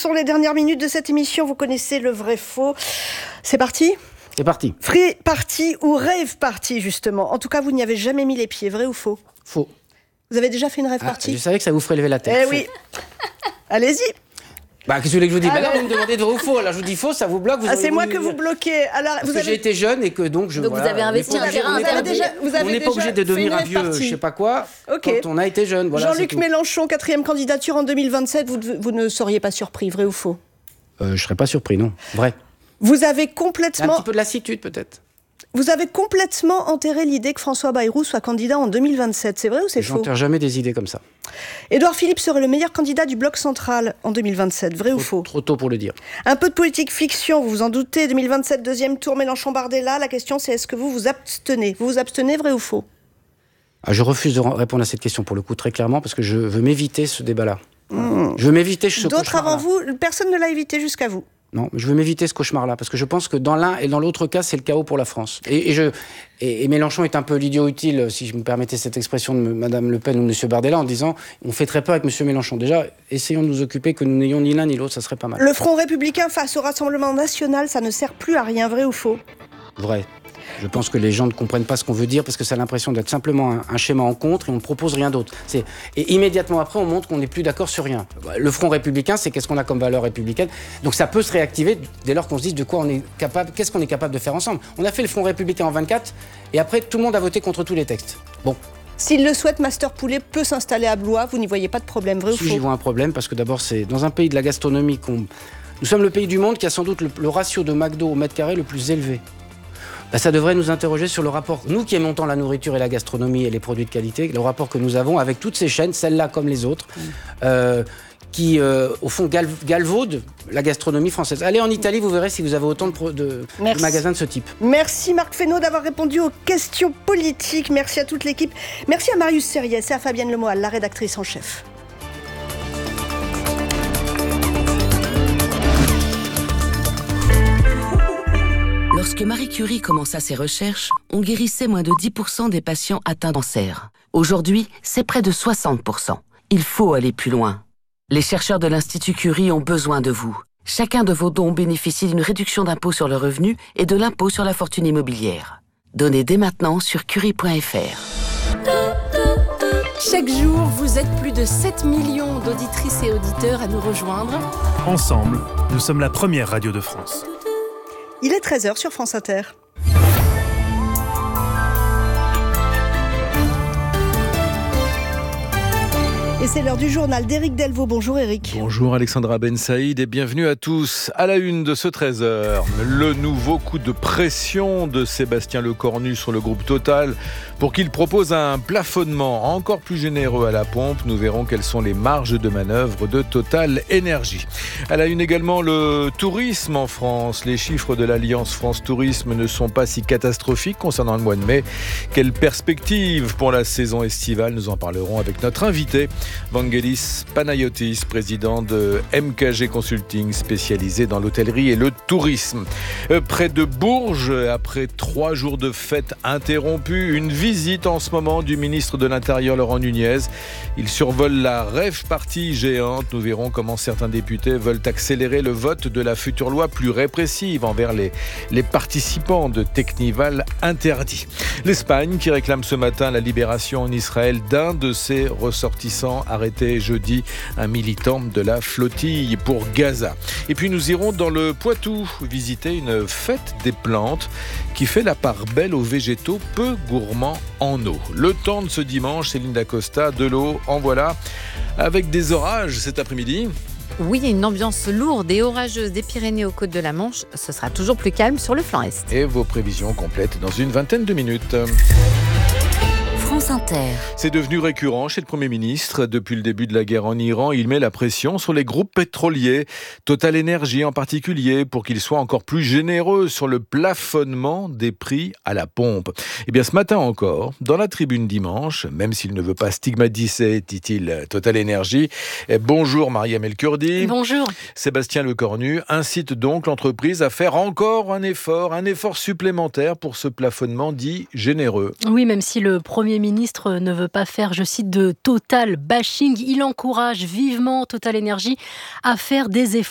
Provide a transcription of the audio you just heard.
sont les dernières minutes de cette émission. Vous connaissez le vrai faux. C'est parti ? C'est parti. Free party ou rave party, justement. En tout cas, vous n'y avez jamais mis les pieds. Vrai ou faux ? Faux. Vous avez déjà fait une rave party ? Je savais que ça vous ferait lever la tête. Eh oui. Allez-y. Qu'est-ce que vous voulez que je vous dise ? Là, vous me demandez de vrai ou faux. Alors, je vous dis faux, ça vous bloque. C'est moi que vous bloquez. Alors, Parce que j'ai été jeune et que donc je... Donc vous avez investi un terrain. On n'est pas obligé de devenir un vieux, je sais pas quoi, quand on a été jeune. Voilà, Jean-Luc Mélenchon, 4e candidature en 2027. Vous ne seriez pas surpris, vrai ou faux ? Je serais pas surpris, non. Vrai. Vous avez complètement... Un petit peu de lassitude, peut-être. Vous avez complètement enterré l'idée que François Bayrou soit candidat en 2027. C'est vrai ou c'est faux ? J'enterre jamais des idées comme ça. Édouard Philippe serait le meilleur candidat du Bloc central en 2027. Vrai ou faux ? Trop tôt pour le dire. Un peu de politique fiction, vous vous en doutez. 2027, deuxième tour, Mélenchon-Bardella. La question, c'est est-ce que vous vous abstenez ? Vous vous abstenez, vrai ou faux ? Je refuse de répondre à cette question, pour le coup, très clairement, parce que je veux m'éviter ce débat-là. Je veux m'éviter ce cauchemar-là. D'autres avant vous, personne ne l'a évité jusqu'à vous. Non, je veux m'éviter ce cauchemar-là, parce que je pense que dans l'un et dans l'autre cas, c'est le chaos pour la France. Et Mélenchon est un peu l'idiot utile, si je me permettais cette expression de Mme Le Pen ou M. Bardella, en disant on fait très peur avec M. Mélenchon. Déjà, essayons de nous occuper que nous n'ayons ni l'un ni l'autre, ça serait pas mal. Le Front républicain face au Rassemblement national, ça ne sert plus à rien, vrai ou faux ? Vrai. Je pense que les gens ne comprennent pas ce qu'on veut dire parce que ça a l'impression d'être simplement un schéma en contre et on ne propose rien d'autre. Et immédiatement après, on montre qu'on n'est plus d'accord sur rien. Le Front républicain, c'est qu'est-ce qu'on a comme valeur républicaine. Donc ça peut se réactiver dès lors qu'on se dise de quoi on est capable, qu'est-ce qu'on est capable de faire ensemble. On a fait le Front républicain en 24 et après, tout le monde a voté contre tous les textes. Bon. S'il le souhaite, Master Poulet peut s'installer à Blois. Vous n'y voyez pas de problème, vrai ou faux ? J'y vois un problème parce que d'abord, c'est dans un pays de la gastronomie nous sommes le pays du monde qui a sans doute le ratio de McDo au mètre carré le plus élevé. Ça devrait nous interroger sur le rapport, nous qui aimons tant la nourriture et la gastronomie et les produits de qualité, le rapport que nous avons avec toutes ces chaînes, celles-là comme les autres, qui, au fond, galvaudent la gastronomie française. Allez en Italie, vous verrez si vous avez autant de magasins de ce type. Merci Marc Fesneau d'avoir répondu aux questions politiques. Merci à toute l'équipe. Merci à Marius Serriès et à Fabienne Lemoal, la rédactrice en chef. Lorsque Marie Curie commença ses recherches, on guérissait moins de 10% des patients atteints de cancer. Aujourd'hui, c'est près de 60%. Il faut aller plus loin. Les chercheurs de l'Institut Curie ont besoin de vous. Chacun de vos dons bénéficie d'une réduction d'impôt sur le revenu et de l'impôt sur la fortune immobilière. Donnez dès maintenant sur curie.fr. Chaque jour, vous êtes plus de 7 millions d'auditrices et auditeurs à nous rejoindre. Ensemble, nous sommes la première radio de France. Il est 13h sur France Inter. Et c'est l'heure du journal d'Éric Delvaux. Bonjour Éric. Bonjour Alexandra Ben Saïd et bienvenue à tous. À la une de ce 13h, le nouveau coup de pression de Sébastien Lecornu sur le groupe Total pour qu'il propose un plafonnement encore plus généreux à la pompe. Nous verrons quelles sont les marges de manœuvre de Total Énergie. À la une également, le tourisme en France. Les chiffres de l'Alliance France Tourisme ne sont pas si catastrophiques concernant le mois de mai. Quelles perspectives pour la saison estivale ? Nous en parlerons avec notre invité, Vangelis Panayotis, président de MKG Consulting, spécialisé dans l'hôtellerie et le tourisme. Près de Bourges, après 3 jours de fête interrompus, une visite en ce moment du ministre de l'Intérieur Laurent Nunez. Il survole la rave party géante. Nous verrons comment certains députés veulent accélérer le vote de la future loi plus répressive envers les participants de Teknival interdits. L'Espagne qui réclame ce matin la libération en Israël d'un de ses ressortissants arrêté jeudi, un militant de la flottille pour Gaza. Et puis nous irons dans le Poitou visiter une fête des plantes qui fait la part belle aux végétaux peu gourmands en eau. Le temps de ce dimanche, Céline Dacosta, de l'eau, en voilà, avec des orages cet après-midi. Oui, une ambiance lourde et orageuse des Pyrénées aux côtes de la Manche. Ce sera toujours plus calme sur le flanc est. Et vos prévisions complètes dans une vingtaine de minutes. France Inter. C'est devenu récurrent chez le Premier ministre. Depuis le début de la guerre en Iran, il met la pression sur les groupes pétroliers, Total Énergie en particulier, pour qu'ils soient encore plus généreux sur le plafonnement des prix à la pompe. Et bien ce matin encore, dans la tribune dimanche, même s'il ne veut pas stigmatiser, dit-il, Total Énergie, bonjour Mariam El Kurdi. Bonjour. Sébastien Lecornu incite donc l'entreprise à faire encore un effort supplémentaire pour ce plafonnement dit généreux. Oui, même si le Premier ministre ne veut pas faire, je cite, de total bashing, il encourage vivement Total Énergie à faire des efforts